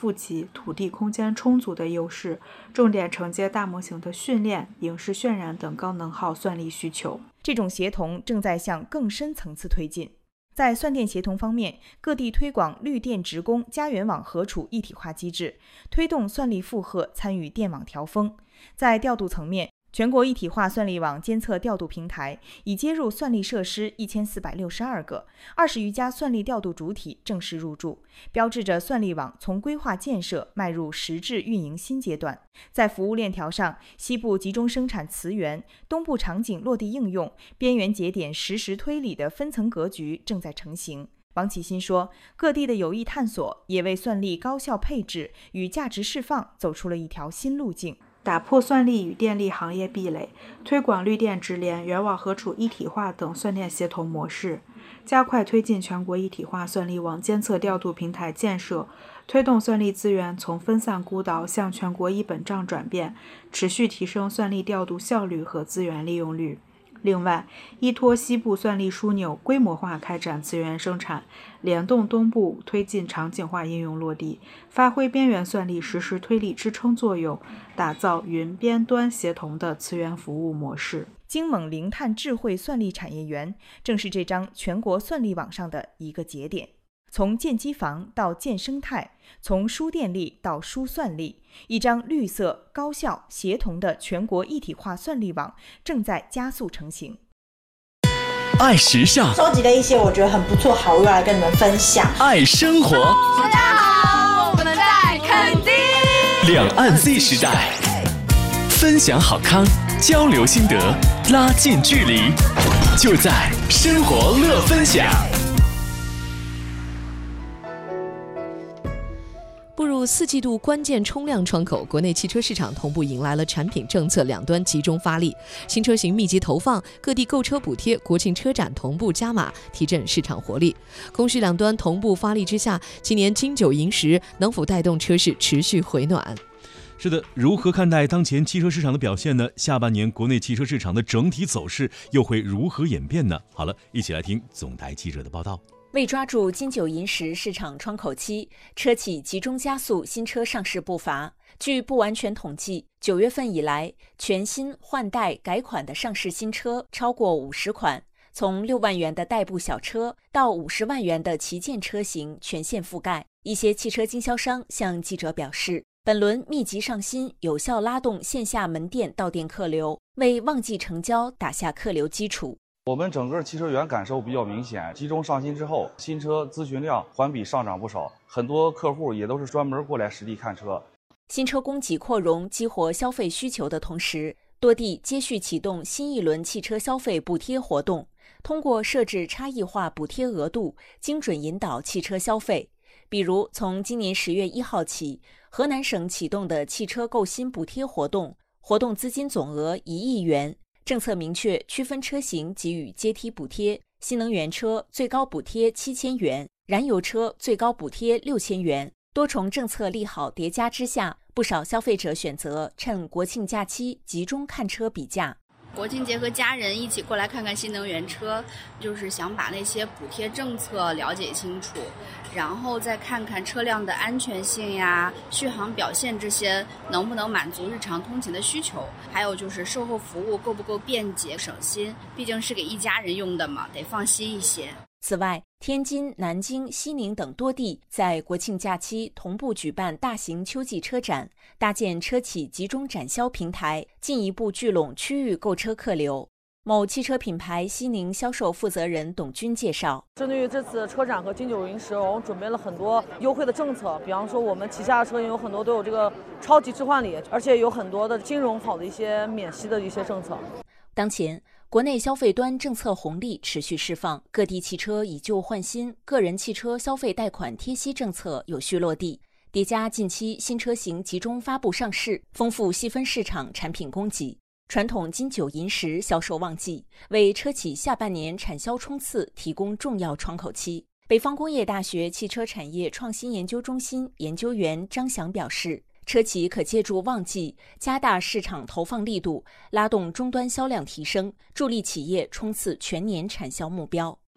富集、土地空间充足的优势，重点承接大模型的训练、影视渲染等高能耗算力需求。 这种协同正在向更深层次推进。在算电协同方面，各地推广绿电职工家园网核储一体化机制，推动算力负荷参与电网调峰。在调度层面，全国一体化算力网监测调度平台已接入算力设施1462个，20余家算力调度主体正式入驻，标志着算力网从规划建设迈入实质运营新阶段。在服务链条上，西部集中生产磁源，东部场景落地应用，边缘节点实时推理的分层格局正在成型。王启新说，各地的有益探索也为算力高效配置与价值释放走出了一条新路径。 打破算力与电力行业壁垒，推广绿电直联、源网核储一体化等算电协同模式，加快推进全国一体化算力网监测调度平台建设，推动算力资源从分散孤岛向全国一本账转变，持续提升算力调度效率和资源利用率。另外，依托西部算力枢纽，规模化开展资源生产，联动东部推进场景化应用落地，发挥边缘算力实时推力支撑作用，打造云边端协同的资源服务模式。 京蒙零碳智慧算力产业园正是这张全国算力网上的一个节点。从建机房到建生态，从输电力到输算力，一张绿色、高效、协同的全国一体化算力网正在加速成型。 爱时尚， 收集了一些我觉得很不错好物来跟你们分享。 爱生活， 大家好，我们在垦丁。 两岸 Z 时代，分享好康，交流心得，拉近距离，就在生活乐分享。 步入4季度关键冲量窗口，国内汽车市场同步迎来了产品政策两端集中发力，新车型密集投放，各地购车补贴、国庆车展同步加码，提振市场活力。供需两端同步发力之下，今年金九银十能否带动车市持续回暖？ 是的，如何看待当前汽车市场的表现呢？下半年国内汽车市场的整体走势又会如何演变呢？好了，一起来听总台记者的报道。 为抓住金九银十市场窗口期，车企集中加速新车上市步伐。据不完全统计，9月份以来，全新、换代、改款的上市新车超过50款，从6万元的代步小车到50万元的旗舰车型全线覆盖。一些汽车经销商向记者表示，本轮密集上新，有效拉动线下门店到店客流，为旺季成交打下客流基础。 我们整个汽车园感受比较明显，集中上新之后，新车咨询量环比上涨不少，很多客户也都是专门过来实地看车。 新车供给扩容激活消费需求的同时，多地接续启动新一轮汽车消费补贴活动，通过设置差异化补贴额度，精准引导汽车消费。比如，从今年10月1号起，河南省启动的汽车购新补贴活动，活动资金总额1亿元。政策明确区分车型给予阶梯补贴，新能源车最高补贴7000元，燃油车最高补贴6000元。多重政策利好叠加之下，不少消费者选择趁国庆假期集中看车比价。 国庆节和家人一起过来看看新能源车，就是想把那些补贴政策了解清楚，然后再看看车辆的安全性呀、续航表现这些能不能满足日常通勤的需求，还有就是售后服务够不够便捷省心，毕竟是给一家人用的嘛，得放心一些。 此外，天津、南京、西宁等多地在国庆假期同步举办大型秋季车展，搭建车企集中展销平台，进一步聚拢区域购车客流。某汽车品牌西宁销售负责人董军介绍， 针对于这次车展和金九银十，我们准备了很多优惠的政策，比方说我们旗下的车型有很多都有这个超级置换礼，而且有很多的金融好的一些免息的一些政策。 当前国内消费端政策红利持续释放，各地汽车以旧换新，个人汽车消费贷款贴息政策有序落地，叠加近期新车型集中发布上市，丰富细分市场产品供给。传统金九银十销售旺季，为车企下半年产销冲刺提供重要窗口期。北方工业大学汽车产业创新研究中心研究员张翔表示，车企可借助旺季加大市场投放力度，拉动终端销量提升，助力企业冲刺全年产销目标。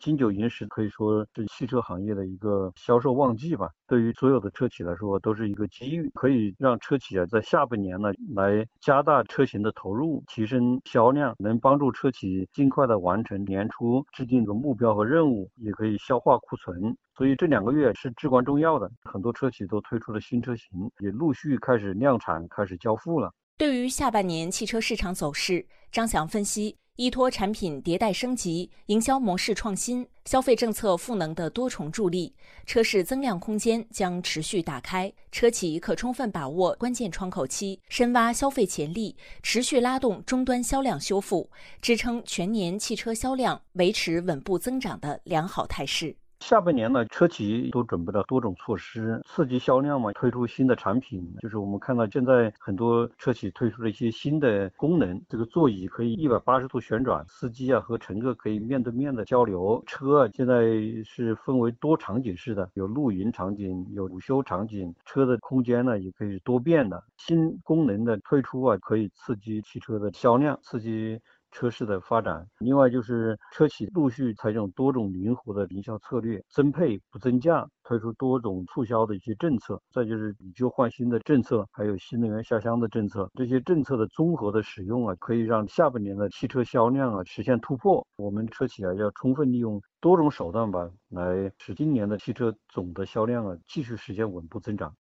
金九银十可以说是汽车行业的一个销售旺季吧。对于所有的车企来说都是一个机遇，可以让车企在下半年呢来加大车型的投入，提升销量，能帮助车企尽快的完成年初制定的目标和任务，也可以消化库存。所以这2个月是至关重要的，很多车企都推出了新车型，也陆续开始量产，开始交付了。 对于下半年汽车市场走势，张翔分析，依托产品迭代升级、营销模式创新、消费政策赋能的多重助力，车市增量空间将持续打开，车企可充分把握关键窗口期，深挖消费潜力，持续拉动终端销量修复，支撑全年汽车销量维持稳步增长的良好态势。 下半年呢，车企都准备了多种措施刺激销量嘛，推出新的产品。就是我们看到现在很多车企推出了一些新的功能，这个座椅可以180度旋转，司机和乘客可以面对面的交流。车现在是分为多场景式的，有露营场景，有午休场景，车的空间呢也可以是多变的。新功能的推出可以刺激汽车的销量，刺激车市的发展。另外就是车企陆续采用多种灵活的营销策略，增配不增价，推出多种促销的一些政策，再就是以旧换新的政策，还有新能源下乡的政策。这些政策的综合的使用可以让下半年的汽车销量实现突破。我们车企要充分利用多种手段来使今年的汽车总的销量继续实现稳步增长。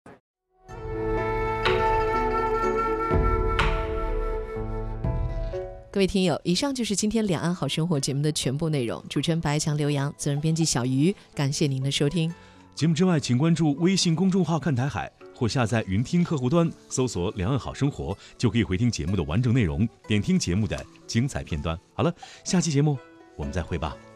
各位听友，以上就是今天两岸好生活节目的全部内容。主持人白强、刘洋，责任编辑小鱼，感谢您的收听。 节目之外，请关注微信公众号看台海，或下载云听客户端，搜索两岸好生活，就可以回听节目的完整内容，点听节目的精彩片段。好了，下期节目我们再会吧。